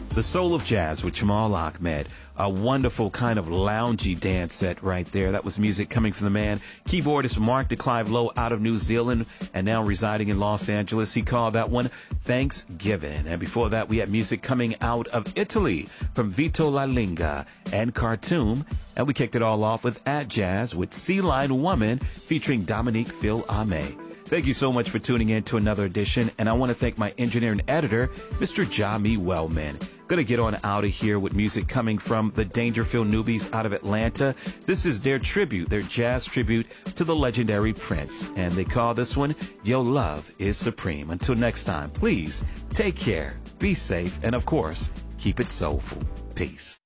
The Soul of Jazz with Jamal Ahmed. A wonderful kind of loungy dance set right there. That was music coming from the man, keyboardist Mark de Clive Lowe out of New Zealand and now residing in Los Angeles. He called that one Thanksgiving. And before that, we had music coming out of Italy from Vito La Linga and Khartoum. And we kicked it all off with At Jazz with Sea Lion Woman featuring Dominique Phil-Ame. Thank you so much for tuning in to another edition, and I want to thank my engineer and editor, Mr. Jami Wellman. Gonna get on out of here with music coming from the Dangerfield Newbies out of Atlanta. This is their tribute, their jazz tribute to the legendary Prince, and they call this one, Your Love is Supreme. Until next time, please take care, be safe, and of course, keep it soulful. Peace.